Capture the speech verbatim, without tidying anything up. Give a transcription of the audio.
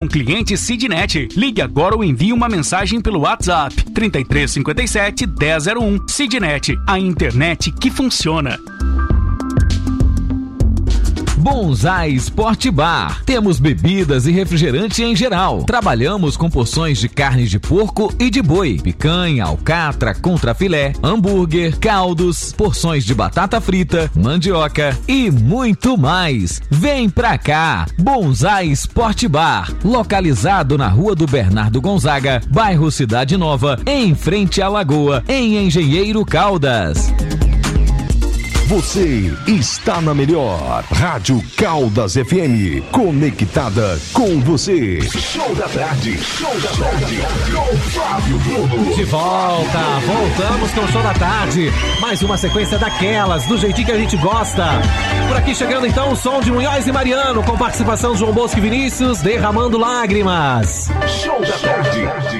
cliente Sidnet. Ligue agora ou envie uma mensagem pelo WhatsApp trinta e três cinquenta e sete, dez zero um. Sidnet, a internet que funciona. Bonsai Sport Bar. Temos bebidas e refrigerante em geral. Trabalhamos com porções de carne de porco e de boi, picanha, alcatra, contrafilé, hambúrguer, caldos, porções de batata frita, mandioca e muito mais. Vem pra cá. Bonsai Sport Bar, localizado na Rua do Bernardo Gonzaga, bairro Cidade Nova, em frente à Lagoa, em Engenheiro Caldas. Você está na melhor Rádio Caldas F M, conectada com você. Show da tarde, show da tarde, com Fábio Bruno. De volta, voltamos com o Show da Tarde. Mais uma sequência daquelas, do jeitinho que a gente gosta. Por aqui chegando então o som de Munhoz e Mariano, com participação de João Bosco e Vinícius, Derramando Lágrimas. Show da Tarde.